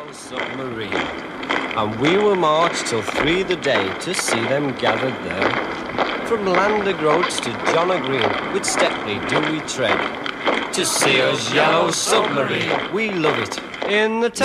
yellow submarine, and we will march till 3 the day to see them gathered there. From Lander Groats to John O'Green, with Stepney do we tread, to see us yellow submarine, we love it, in the